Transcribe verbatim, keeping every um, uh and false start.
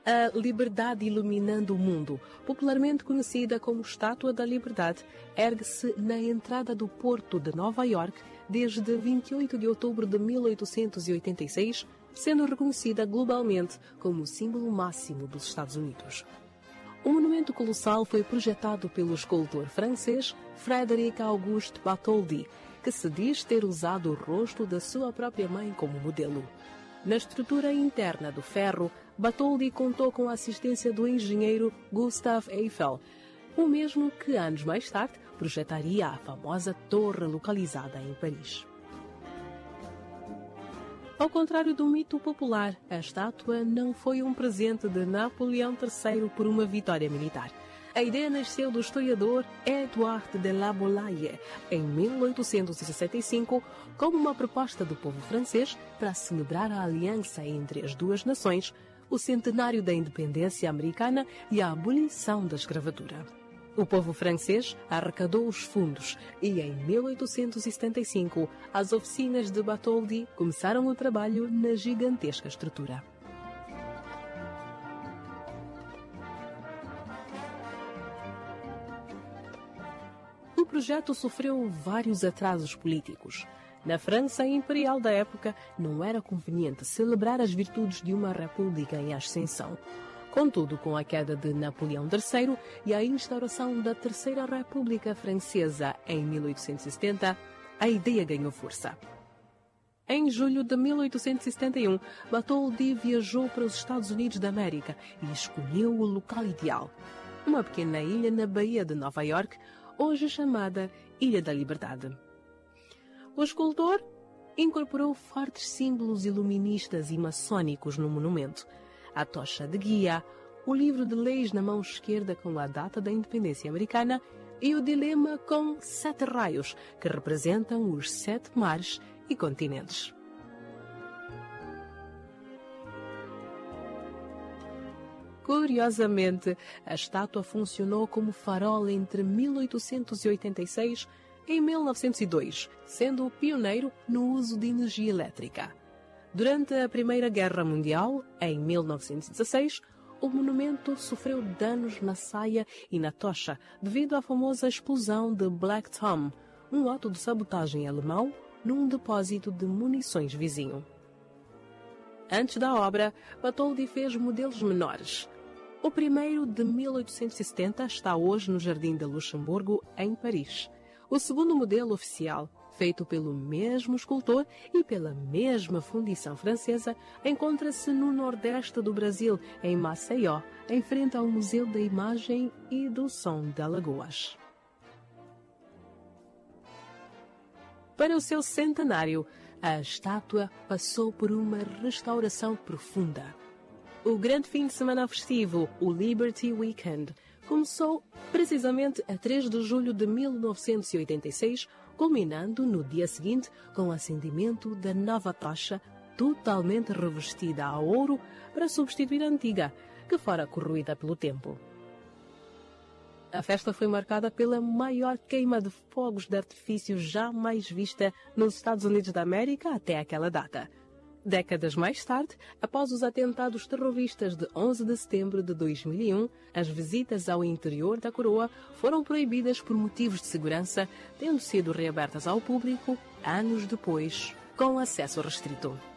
A Liberdade Iluminando o Mundo, popularmente conhecida como Estátua da Liberdade, ergue-se na entrada do porto de Nova York desde vinte e oito de outubro de mil oitocentos e oitenta e seis, sendo reconhecida globalmente como o símbolo máximo dos Estados Unidos. O monumento colossal foi projetado pelo escultor francês Frédéric Auguste Bartholdi, que se diz ter usado o rosto da sua própria mãe como modelo. Na estrutura interna do ferro, Bartholdi contou com a assistência do engenheiro Gustave Eiffel, o mesmo que anos mais tarde projetaria a famosa torre localizada em Paris. Ao contrário do mito popular, a estátua não foi um presente de Napoleão terceiro por uma vitória militar. A ideia nasceu do historiador Édouard de la Boulaye, em mil oitocentos e sessenta e cinco, como uma proposta do povo francês para celebrar a aliança entre as duas nações, o centenário da independência americana e a abolição da escravatura. O povo francês arrecadou os fundos e, em mil oitocentos e setenta e cinco, as oficinas de Bartholdi começaram o trabalho na gigantesca estrutura. O projeto sofreu vários atrasos políticos. Na França imperial da época, não era conveniente celebrar as virtudes de uma república em ascensão. Contudo, com a queda de Napoleão terceiro e a instauração da Terceira República Francesa em mil oitocentos e setenta, a ideia ganhou força. Em julho de mil oitocentos e setenta e um, Bartholdi viajou para os Estados Unidos da América e escolheu o local ideal, uma pequena ilha na Baía de Nova York, hoje chamada Ilha da Liberdade. O escultor incorporou fortes símbolos iluministas e maçônicos no monumento: a tocha de guia, o livro de leis na mão esquerda com a data da independência americana e o dilema com sete raios, que representam os sete mares e continentes. Curiosamente, a estátua funcionou como farol entre mil oitocentos e oitenta e seis e mil novecentos e dois, sendo o pioneiro no uso de energia elétrica. Durante a Primeira Guerra Mundial, em mil novecentos e dezesseis, o monumento sofreu danos na saia e na tocha devido à famosa explosão de Black Tom, um ato de sabotagem alemão num depósito de munições vizinho. Antes da obra, Bartholdi fez modelos menores. O primeiro, de mil oitocentos e setenta, está hoje no Jardim de Luxemburgo, em Paris. O segundo modelo oficial, feito pelo mesmo escultor e pela mesma fundição francesa, encontra-se no nordeste do Brasil, em Maceió, em frente ao Museu da Imagem e do Som de Alagoas. Para o seu centenário, a estátua passou por uma restauração profunda. O grande fim de semana festivo, o Liberty Weekend, começou precisamente a três de julho de mil novecentos e oitenta e seis, culminando no dia seguinte com o acendimento da nova tocha, totalmente revestida a ouro para substituir a antiga, que fora corroída pelo tempo. A festa foi marcada pela maior queima de fogos de artifício jamais vista nos Estados Unidos da América até aquela data. Décadas mais tarde, após os atentados terroristas de onze de setembro de dois mil e um, as visitas ao interior da coroa foram proibidas por motivos de segurança, tendo sido reabertas ao público anos depois, com acesso restrito.